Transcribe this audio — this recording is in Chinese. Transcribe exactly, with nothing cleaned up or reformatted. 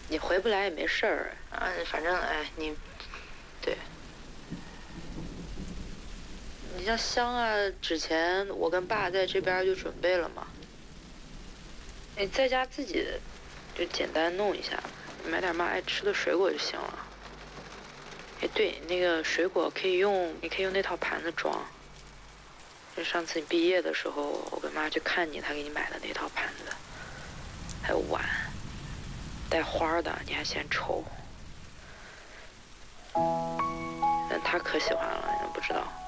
你回不来也没事儿啊，反正哎，你，对。你像香啊，之前我跟爸在这边就准备了嘛。你在家自己就简单弄一下，买点妈爱吃的水果就行了。哎，对，那个水果可以用，你可以用那套盘子装。就上次你毕业的时候，我跟妈去看你，她给你买的那套盘子，还有碗，带花的，你还嫌丑。但她可喜欢了，你都不知道。